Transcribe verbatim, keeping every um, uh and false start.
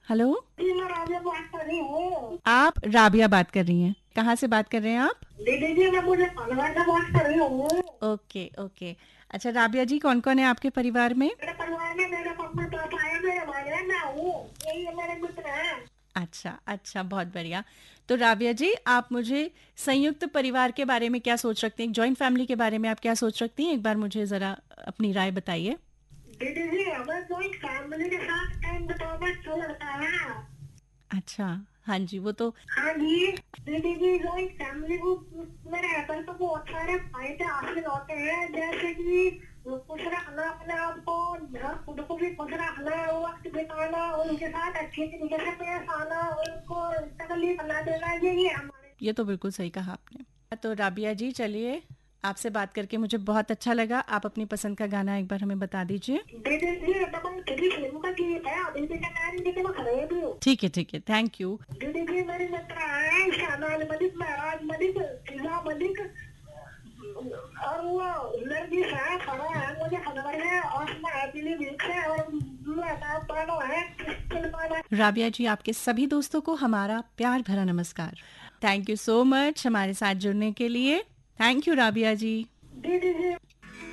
Hello. जी मैं राबिया बात कर रही हूँ। आप राबिया बात कर रही हैं? कहाँ से बात कर रहे हैं आप? दीदी जी मैं मुझे अलवर से बात कर रही हूँ। Okay okay. अच्छा राबिया जी, कौन कौन है आपके परिवार में? मेरे परिवार में मेरे मम्मी पापा है, मेरे भाई है, मैं हूँ। यही है मेरे मित्र हैं। अच्छा अच्छा, बहुत बढ़िया। तो राबिया जी, आप मुझे संयुक्त परिवार के बारे में क्या सोच रखती हैं? जॉइंट फैमिली के बारे में आप क्या सोच रखती हैं? एक बार मुझे ज़रा अपनी राय बताइए। दीदी जी हमें कोई फैमिली के साथ टाइम बिताना अच्छा लगता है। अच्छा। हाँ जी, वो तो। हाँ जी। दीदी जी जॉइंट फैमिली को में रहकर तो बहुत सारे फायदे हासिल होते हैं, जैसे कि खुश रखना अपने आप को, और खुद को भी खुश रखना, वक्त बिताना, उनके साथ अच्छे तरीके से पेश आना, उनको तकलीफ ना देना, यही है हमारे। ये तो बिल्कुल सही कहा आपने। तो राबिया जी, चलिए, आपसे बात करके मुझे बहुत अच्छा लगा। आप अपनी पसंद का गाना एक बार हमें बता दीजिए। दीदी जी एकदम किसी फिल्म का गीत है, अभी भी नारी जी के मैं खड़े भी हूँ। ठीक है ठीक है, थैंक यू। दीदी जी मेरी मित्र है शाहनाज मलिक, महराज मलिक, फिजा मलिक, और वो लड़की है खड़ा है, मुझे खबर है, और उसमें है पीलीभीत से, और मैं नाम पानो है फिल्म। राबिया जी, आपके सभी दोस्तों को हमारा प्यार भरा नमस्कार। थैंक यू सो मच हमारे साथ जुड़ने के लिए। थैंक यू राबिया जी। दीदी जी